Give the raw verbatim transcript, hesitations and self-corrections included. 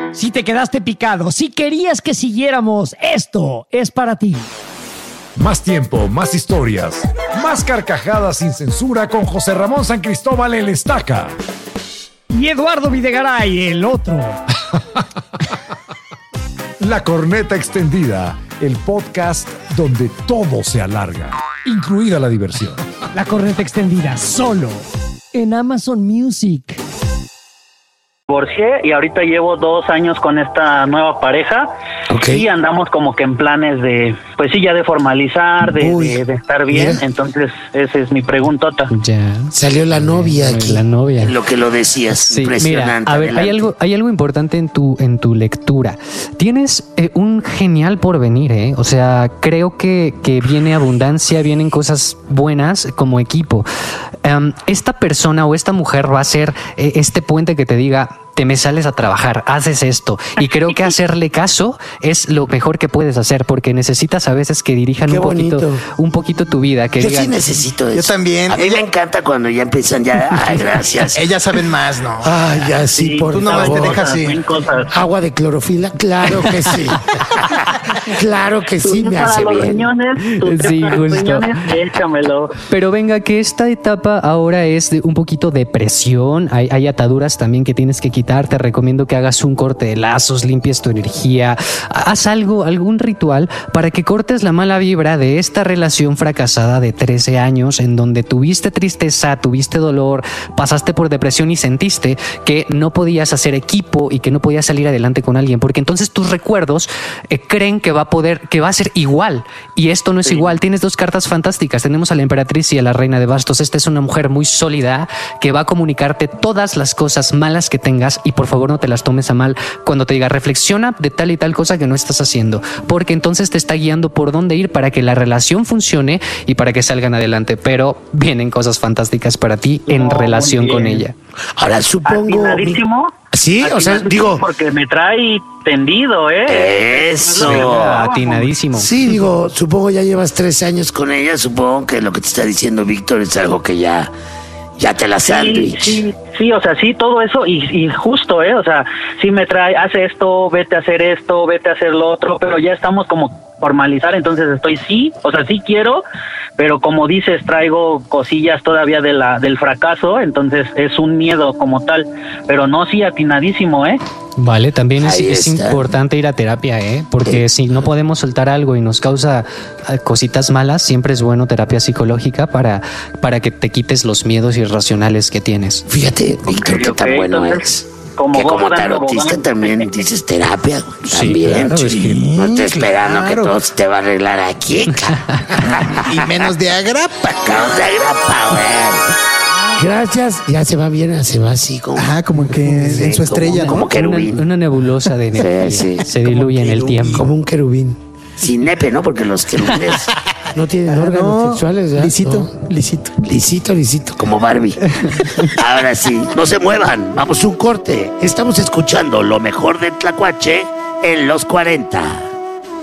Si te quedaste picado, si querías que siguiéramos, esto es para ti. Más tiempo, más historias, más carcajadas sin censura con José Ramón San Cristóbal el Estaca. Y Eduardo Videgaray, el otro. La Corneta Extendida, el podcast donde todo se alarga, incluida la diversión. La Corneta Extendida, solo en Amazon Music. Divorcié y ahorita llevo dos años con esta nueva pareja. Okay. Y andamos como que en planes de, pues sí, ya de formalizar, de, de, de estar bien. Mira. Entonces, esa es mi preguntota. Ya. Salió la novia aquí. La novia. Lo que lo decías, sí, impresionante. Mira, a ver, hay algo, hay algo importante en tu, en tu lectura. Tienes eh, un genial porvenir, ¿eh? O sea, creo que, que viene abundancia, vienen cosas buenas como equipo. Um, esta persona o esta mujer va a ser eh, este puente que te diga: te me sales a trabajar, haces esto. Y creo que hacerle caso es lo mejor que puedes hacer, porque necesitas a veces que dirijan un poquito, un poquito tu vida. Que Yo digan, sí necesito eso. Yo también. A mí me encanta cuando ya empiezan ya. Ay, gracias. Ellas saben más, ¿no? Ay, ya sí, Sí, por Tú favor. nomás te dejas así. Agua de clorofila, claro que sí. Claro que sí, me hace para los bien. riñones, tu Sí, para los justo. riñones, échamelo. Pero venga, que esta etapa ahora es de un poquito de presión. Hay, hay ataduras también que tienes que quitar. Te recomiendo que hagas un corte de lazos, limpies tu energía, haz algo, algún ritual para que cortes la mala vibra de esta relación fracasada de trece años en donde tuviste tristeza, tuviste dolor, pasaste por depresión y sentiste que no podías hacer equipo y que no podías salir adelante con alguien, porque entonces tus recuerdos eh, creen que va a poder, que va a ser igual, y esto no es sí. igual. Tienes dos cartas fantásticas, tenemos a la emperatriz y a la reina de bastos. Esta es una mujer muy sólida que va a comunicarte todas las cosas malas que tengas, y por favor no te las tomes a mal cuando te diga reflexiona de tal y tal cosa que no estás haciendo, porque entonces te está guiando por dónde ir para que la relación funcione y para que salgan adelante. Pero vienen cosas fantásticas para ti en no, relación con ella. Ahora supongo... ¿Atinadísimo? Sí, o sea, digo... Porque me trae tendido, ¿eh? Eso. Atinadísimo. Sí, digo, supongo ya llevas tres años con ella, supongo que lo que te está diciendo Víctor es algo que ya... Ya te la sándwich. Sí, sí, sí, o sea, sí, todo eso y, y justo, ¿eh? O sea, sí me trae, hace esto, vete a hacer esto, vete a hacer lo otro, pero ya estamos como formalizar, entonces estoy sí, o sea, sí quiero, pero como dices, traigo cosillas todavía de la del fracaso, entonces es un miedo como tal, pero no, sí, atinadísimo, ¿eh? Vale, también es, es importante ir a terapia, ¿eh? Porque eh. si no podemos soltar algo y nos causa cositas malas, siempre es bueno terapia psicológica para, para que te quites los miedos irracionales que tienes. Fíjate, Víctor, okay, qué tan okay, bueno es. Como que como tarotista también dices terapia. Sí, también, claro, sí. Es que, no estoy esperando claro. que todo se te va a arreglar aquí. Y menos de agrapa. Menos de agrapa, güey. Gracias, ya se va bien, se va así como... Ajá, como que sí, en su estrella, como, ¿no? Como querubín. Una, una nebulosa de energía, sí, sí. Se diluye en el tiempo. Como un querubín. Sin nepe, ¿no? Porque los querubines no tienen ah, órganos no. sexuales, ¿verdad? Lisito, no. lisito. Lisito, lisito, como Barbie. Ahora sí, no se muevan, vamos un corte. Estamos escuchando lo mejor de Tlacuache en los cuarenta.